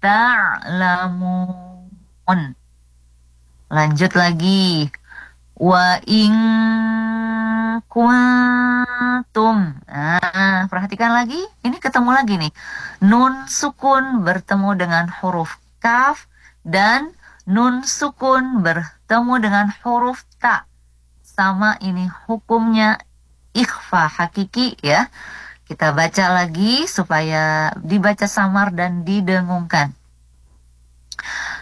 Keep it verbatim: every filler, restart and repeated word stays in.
ta'lamun. Lanjut lagi. Wa in kuntum. Nah, perhatikan lagi. Ini ketemu lagi nih. Nun sukun bertemu dengan huruf kaf dan nun sukun bertemu dengan huruf ta. Sama ini hukumnya ikhfa hakiki ya. Kita baca lagi supaya dibaca samar dan didengungkan.